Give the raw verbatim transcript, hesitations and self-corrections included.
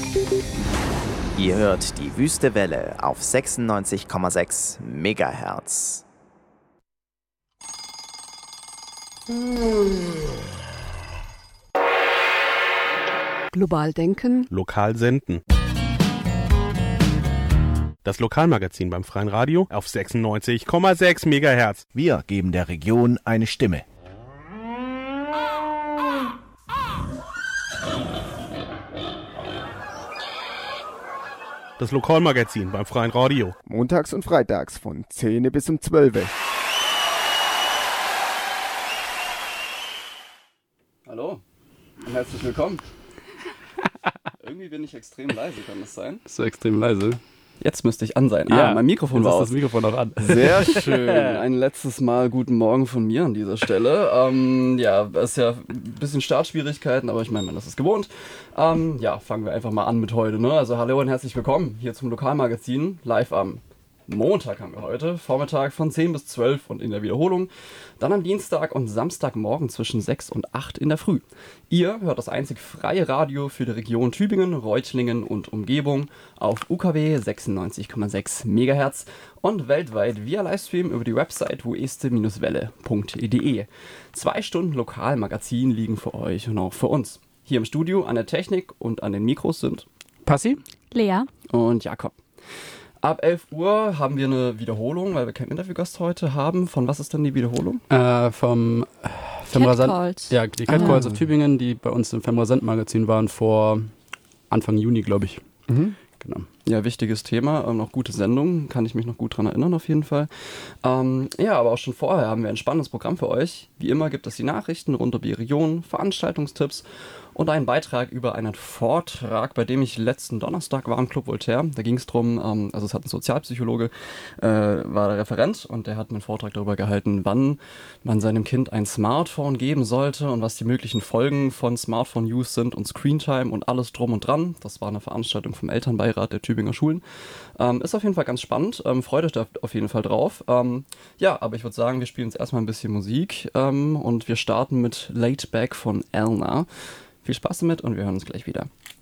Ihr hört die Wüste Welle auf sechsundneunzig Komma sechs Megahertz. Global denken. Lokal senden. Das Lokalmagazin beim Freien Radio auf sechsundneunzig Komma sechs Megahertz. Wir geben der Region eine Stimme. Das Lokalmagazin beim Freien Radio. Montags und freitags von zehn bis um zwölf. Hallo und herzlich willkommen. Irgendwie bin ich extrem leise, kann das sein? Bist du extrem leise? Jetzt müsste ich an sein. Ja, ah, mein Mikrofon war jetzt ist aus. das Mikrofon auch an. Sehr schön. Ein letztes Mal guten Morgen von mir an dieser Stelle. Ähm, ja, es ist ja ein bisschen Startschwierigkeiten, aber ich meine, man ist es gewohnt. Ähm, ja, fangen wir einfach mal an mit heute. Ne? Also hallo und herzlich willkommen hier zum Lokalmagazin, live am Montag haben wir heute, Vormittag von zehn bis zwölf und in der Wiederholung. Dann am Dienstag und Samstagmorgen zwischen sechs und acht in der Früh. Ihr hört das einzig freie Radio für die Region Tübingen, Reutlingen und Umgebung auf U K W sechsundneunzig Komma sechs Megahertz und weltweit via Livestream über die Website wueste Welle punkt de. Zwei Stunden Lokalmagazin liegen für euch und auch für uns. Hier im Studio an der Technik und an den Mikros sind Passi? Lea und Jakob. Ab elf Uhr haben wir eine Wiederholung, weil wir keinen Interviewgast heute haben. Von was ist denn die Wiederholung? Äh, vom Femrasant. Catcalls. Ja, die Catcalls Ah. aus Tübingen, die bei uns im Femrasant-Magazin waren vor Anfang Juni, glaube ich. Mhm. Genau. Ja, wichtiges Thema, ähm, noch gute Sendung, kann ich mich noch gut dran erinnern auf jeden Fall. Ähm, ja, aber auch schon vorher haben wir ein spannendes Programm für euch. Wie immer gibt es die Nachrichten rund um die Region, Veranstaltungstipps und einen Beitrag über einen Vortrag, bei dem ich letzten Donnerstag war im Club Voltaire. Da ging es darum, ähm, also es hat ein Sozialpsychologe, äh, war der Referent und der hat einen Vortrag darüber gehalten, wann man seinem Kind ein Smartphone geben sollte und was die möglichen Folgen von Smartphone-Use sind und Screentime und alles drum und dran. Das war eine Veranstaltung vom Elternbeirat der Tübinger Schulen. Ähm, ist auf jeden Fall ganz spannend, ähm, freut euch da auf jeden Fall drauf. Ähm, ja, aber ich würde sagen, wir spielen jetzt erstmal ein bisschen Musik ähm, und wir starten mit Laid Back von Elna. Viel Spaß damit und wir hören uns gleich wieder.